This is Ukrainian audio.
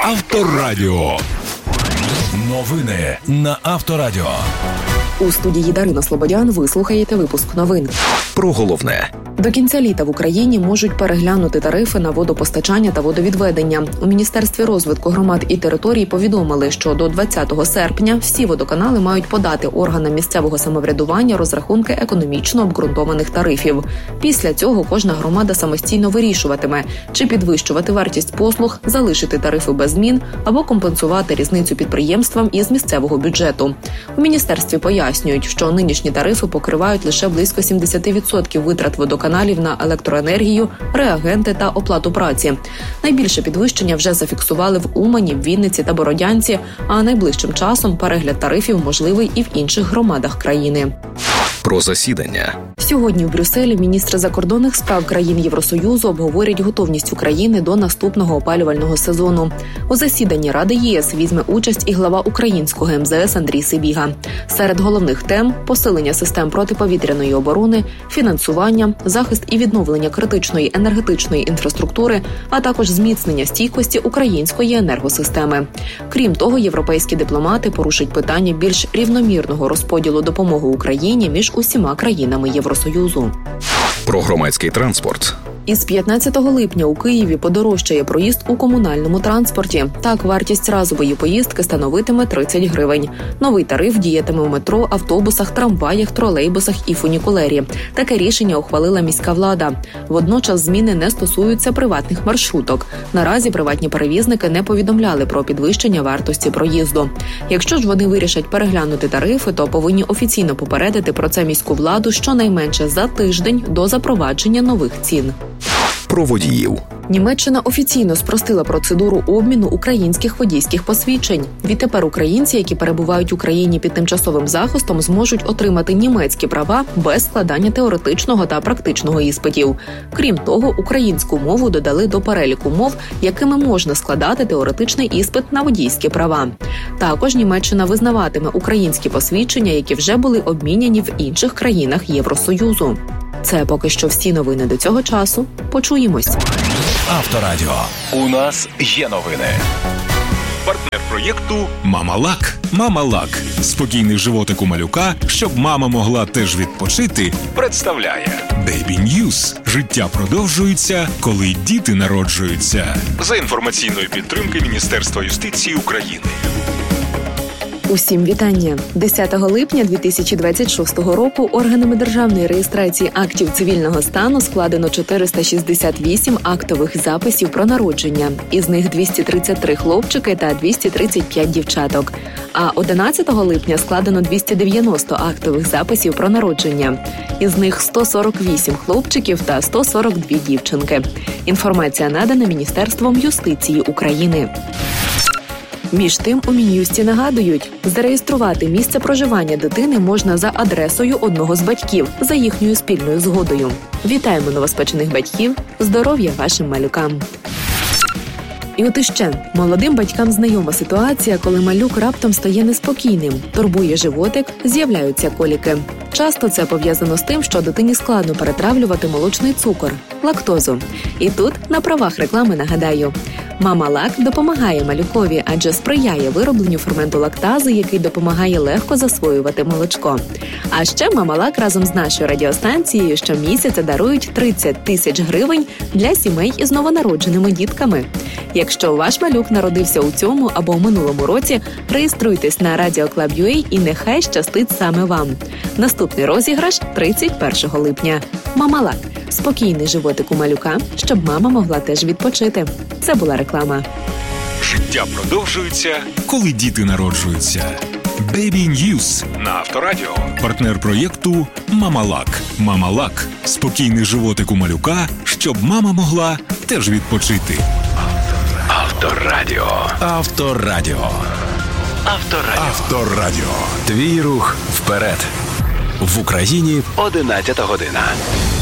Авторадіо. Новини на Авторадіо. У студії Дарина Слободян ви слухаєте випуск новин. Про головне. До кінця літа в Україні можуть переглянути тарифи на водопостачання та водовідведення. У Міністерстві розвитку громад і територій повідомили, що до 20 серпня всі водоканали мають подати органам місцевого самоврядування розрахунки економічно обґрунтованих тарифів. Після цього кожна громада самостійно вирішуватиме, чи підвищувати вартість послуг, залишити тарифи без змін або компенсувати різницю підприємствам із місцевого бюджету. У міністерстві пояснюють, що нинішні тарифи покривають лише близько 70% витрат водоканалів на електроенергію, реагенти та оплату праці. Найбільше підвищення вже зафіксували в Умані, Вінниці та Бородянці, а найближчим часом перегляд тарифів можливий і в інших громадах країни. Про засідання. Сьогодні в Брюсселі міністри закордонних справ країн Євросоюзу обговорять готовність України до наступного опалювального сезону. У засіданні Ради ЄС візьме участь і глава українського МЗС Андрій Сибіга. Серед головних тем – посилення систем протиповітряної оборони, фінансування, захист і відновлення критичної енергетичної інфраструктури, а також зміцнення стійкості української енергосистеми. Крім того, європейські дипломати порушать питання більш рівномірного розподілу допомоги Україні між усіма країнами Євросоюзу. Про громадський транспорт. Із 15 липня у Києві подорожчає проїзд у комунальному транспорті. Так, вартість разової поїздки становитиме 30 гривень. Новий тариф діятиме в метро, автобусах, трамваях, тролейбусах і фунікулері. Таке рішення ухвалила міська влада. Водночас зміни не стосуються приватних маршруток. Наразі приватні перевізники не повідомляли про підвищення вартості проїзду. Якщо ж вони вирішать переглянути тарифи, то повинні офіційно попередити про це міську владу щонайменше за тиждень до запровадження нових цін. Про водіїв. Німеччина офіційно спростила процедуру обміну українських водійських посвідчень. Відтепер українці, які перебувають в Україні під тимчасовим захистом, зможуть отримати німецькі права без складання теоретичного та практичного іспитів. Крім того, українську мову додали до переліку мов, якими можна складати теоретичний іспит на водійські права. Також Німеччина визнаватиме українські посвідчення, які вже були обміняні в інших країнах Євросоюзу. Це поки що всі новини до цього часу. Почуємось. Авторадіо. У нас є новини. Партнер проєкту «Мама-Лак». «Мама-Лак» – спокійний животик у малюка, щоб мама могла теж відпочити, представляє Baby News. Життя продовжується, коли діти народжуються. За інформаційної підтримки Міністерства юстиції України. Усім вітання! 10 липня 2026 року органами державної реєстрації актів цивільного стану складено 468 актових записів про народження. Із них 233 хлопчики та 235 дівчаток. А 11 липня складено 290 актових записів про народження. Із них 148 хлопчиків та 142 дівчинки. Інформація надана Міністерством юстиції України. Між тим, у Мін'юсті нагадують, зареєструвати місце проживання дитини можна за адресою одного з батьків, за їхньою спільною згодою. Вітаємо новоспечених батьків, здоров'я вашим малюкам! І от іще, молодим батькам знайома ситуація, коли малюк раптом стає неспокійним, турбує животик, з'являються коліки. Часто це пов'язано з тим, що дитині складно перетравлювати молочний цукор – лактозу. І тут на правах реклами нагадаю. Мама-Лак допомагає малюкові, адже сприяє виробленню ферменту лактази, який допомагає легко засвоювати молочко. А ще Мама-Лак разом з нашою радіостанцією щомісяця дарують 30 тисяч гривень для сімей із новонародженими дітками. Якщо ваш малюк народився у цьому або в минулому році, реєструйтесь на Radio.Club.ua і нехай щастить саме вам. Наступний розіграш 31 липня. Мама-Лак. Спокійний животик у малюка, щоб мама могла теж відпочити. Це була реклама. Життя продовжується, коли діти народжуються. Baby News на Авторадіо. Партнер проєкту «Мама-Лак». «Мама-Лак» – спокійний животик у малюка, щоб мама могла теж відпочити. Авторадіо. Авторадіо. Авторадіо. Авторадіо. Твій рух вперед. В Україні 11 година.